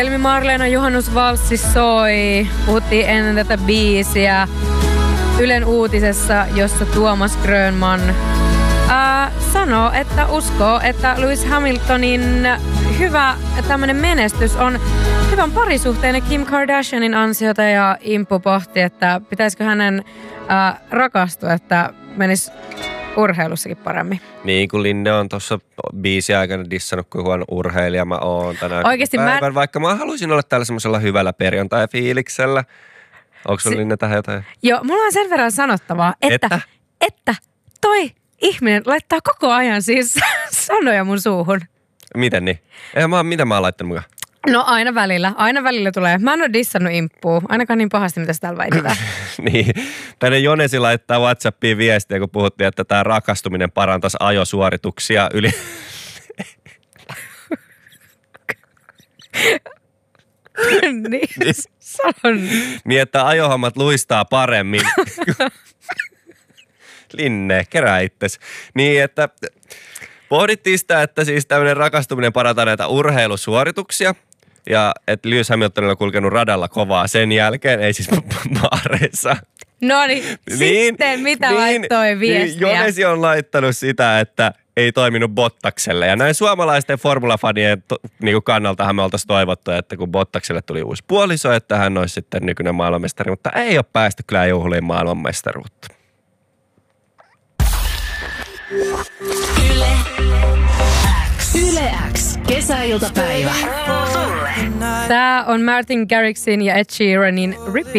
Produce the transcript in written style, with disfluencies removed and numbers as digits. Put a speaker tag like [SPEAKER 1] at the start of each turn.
[SPEAKER 1] Elmi Marleena juhannusvalssi soi. Puhuttiin ennen tätä biisiä Ylen uutisessa, jossa Tuomas Grönman sanoo, että uskoo, että Lewis Hamiltonin hyvä tämmöinen menestys on hyvän parisuhteen ja Kim Kardashianin ansiota, ja Impu pohti, että pitäisikö hänen rakastua, että menisi urheilussakin paremmin.
[SPEAKER 2] Niin kuin Linne on tuossa biisin aikana dissannut, kuin huono urheilija mä oon tänään
[SPEAKER 1] oikeasti
[SPEAKER 2] päivän, vaikka mä haluaisin olla täällä semmoisella hyvällä perjantai-fiiliksellä. Onko sun Linne tähän jotain?
[SPEAKER 1] Joo, mulla on sen verran sanottavaa, että toi ihminen laittaa koko ajan siis sanoja mun suuhun.
[SPEAKER 2] Miten niin? Mitä mä oon laittanut mukaan?
[SPEAKER 1] No aina välillä tulee. Mä en ole dissannut Imppua, ainakaan niin pahasti, mitä sitä täällä väitetään.
[SPEAKER 2] Niin, tänne Jonesi laittaa WhatsAppiin viestiä, kun puhuttiin, että tämä rakastuminen parantaisi ajosuorituksia yli.
[SPEAKER 1] Niin, sanon.
[SPEAKER 2] Niin, että ajohommat luistaa paremmin. Linne, kerää itsesi. Niin, että pohdittiin sitä, että siis tämmöinen rakastuminen parantaa näitä urheilusuorituksia. Ja että Lewis Hamilton on kulkenut radalla kovaa sen jälkeen, ei siis baareissa.
[SPEAKER 1] No niin, sitten mitä laittoi viestiä?
[SPEAKER 2] Niin, Jonesi on laittanut sitä, että ei toiminut Bottakselle. Ja näin suomalaisten formulafanien niin kannaltahan me oltaisiin toivottu, että kun Bottakselle tuli uusi puoliso, että hän olisi sitten nykyinen maailmanmestari. Mutta ei ole päästy kyllä juhliin maailmanmestaruutta.
[SPEAKER 3] Yle X. Kesäiltapäivä.
[SPEAKER 1] Tää on Martin Garrixin ja Ed Sheeranin Repeat.